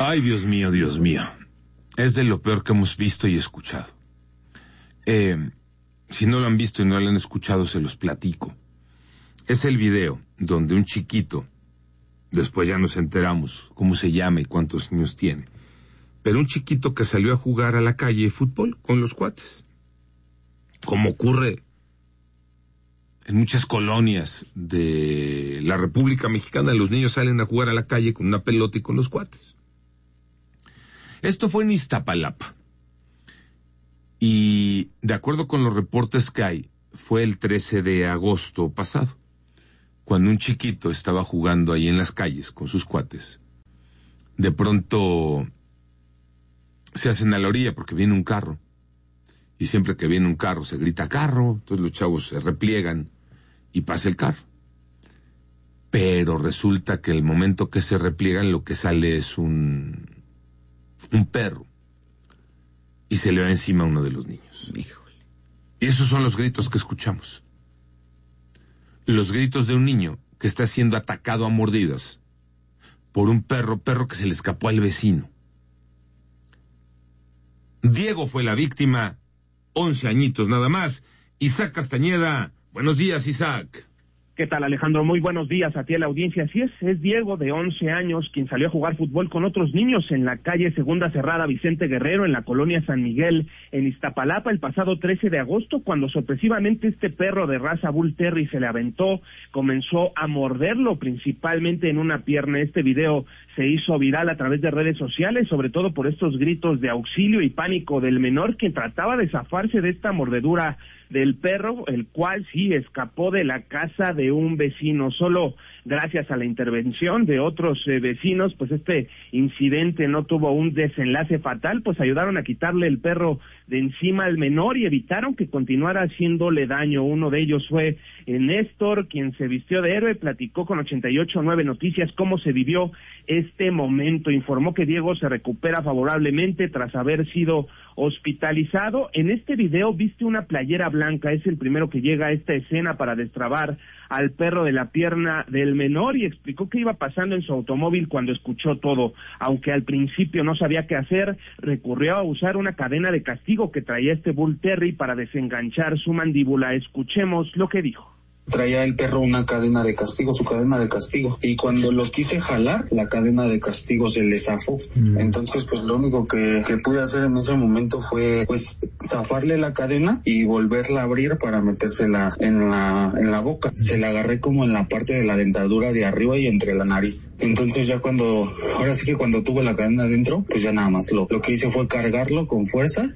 Ay, Dios mío, Dios mío. Es de lo peor que hemos visto y escuchado. Si no lo han visto y no lo han escuchado, se los platico. Es el video donde un chiquito, después ya nos enteramos cómo se llama y cuántos años tiene, pero un chiquito que salió a jugar a la calle de fútbol con los cuates, como ocurre en muchas colonias de la República Mexicana. Los niños salen a jugar a la calle con una pelota y con los cuates. Esto fue en Iztapalapa. Y de acuerdo con los reportes que hay, fue el 13 de agosto pasado, cuando un chiquito estaba jugando ahí en las calles con sus cuates. De pronto se hacen a la orilla porque viene un carro. Y siempre que viene un carro se grita carro, entonces los chavos se repliegan y pasa el carro. Pero resulta que el momento que se repliegan lo que sale es un perro. Y se le va encima a uno de los niños. Híjole. Y esos son los gritos que escuchamos. Los gritos de un niño que está siendo atacado a mordidas por un perro que se le escapó al vecino. Diego fue la víctima, 11 añitos nada más. Isaac Castañeda, buenos días, Isaac. ¿Qué tal, Alejandro? Muy buenos días a ti, a la audiencia. Así es Diego, de 11 años, quien salió a jugar fútbol con otros niños en la calle Segunda Cerrada Vicente Guerrero, en la colonia San Miguel, en Iztapalapa, el pasado 13 de agosto, cuando sorpresivamente este perro de raza Bull Terrier se le aventó, comenzó a morderlo, principalmente en una pierna. Este video se hizo viral a través de redes sociales, sobre todo por estos gritos de auxilio y pánico del menor, quien trataba de zafarse de esta mordedura del perro, el cual sí escapó de la casa de un vecino. Solo gracias a la intervención de otros vecinos, pues este incidente no tuvo un desenlace fatal, pues ayudaron a quitarle el perro de encima al menor y evitaron que continuara haciéndole daño. Uno de ellos fue Néstor, quien se vistió de héroe, platicó con 88.9 Noticias cómo se vivió este momento. Informó que Diego se recupera favorablemente tras haber sido hospitalizado. En este video viste una playera blanca, es el primero que llega a esta escena para destrabar al perro de la pierna del menor, y explicó qué iba pasando en su automóvil cuando escuchó todo. Aunque al principio no sabía qué hacer, recurrió a usar una cadena de castigo que traía este Bull Terrier para desenganchar su mandíbula. Escuchemos lo que dijo. Traía el perro una cadena de castigo, su cadena de castigo, y cuando lo quise jalar, la cadena de castigo se le zafó. Entonces, pues lo único que pude hacer en ese momento fue, pues, zafarle la cadena y volverla a abrir para metérsela en la boca. Se la agarré como en la parte de la dentadura de arriba y entre la nariz. Entonces ya ahora sí que cuando tuve la cadena adentro, pues ya nada más lo que hice fue cargarlo con fuerza.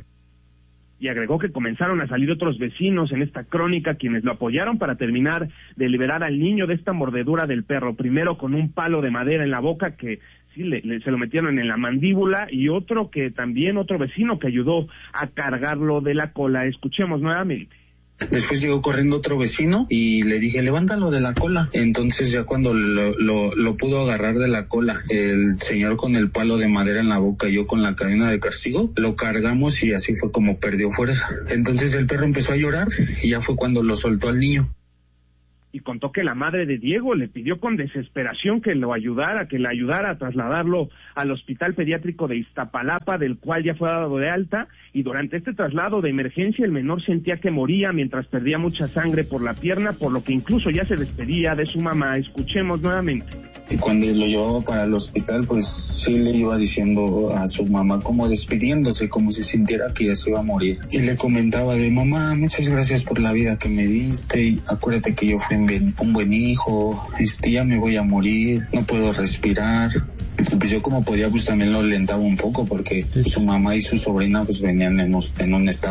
Y agregó que comenzaron a salir otros vecinos en esta crónica, quienes lo apoyaron para terminar de liberar al niño de esta mordedura del perro. Primero con un palo de madera en la boca que sí se lo metieron en la mandíbula, y otro vecino que ayudó a cargarlo de la cola. Escuchemos nuevamente. Después llegó corriendo otro vecino y le dije, levántalo de la cola. Entonces ya cuando lo pudo agarrar de la cola, el señor con el palo de madera en la boca y yo con la cadena de castigo, lo cargamos y así fue como perdió fuerza. Entonces el perro empezó a llorar y ya fue cuando lo soltó al niño. Y contó que la madre de Diego le pidió con desesperación que le ayudara a trasladarlo al Hospital Pediátrico de Iztapalapa, del cual ya fue dado de alta, y durante este traslado de emergencia el menor sentía que moría mientras perdía mucha sangre por la pierna, por lo que incluso ya se despedía de su mamá. Escuchemos nuevamente. Y cuando lo llevaba para el hospital, pues sí le iba diciendo a su mamá, como despidiéndose, como si sintiera que ya se iba a morir. Y le comentaba de, mamá, muchas gracias por la vida que me diste, y acuérdate que yo fui un buen hijo, ya me voy a morir, no puedo respirar. Y pues yo como podía, pues también lo alentaba un poco, porque su mamá y su sobrina pues venían en un estado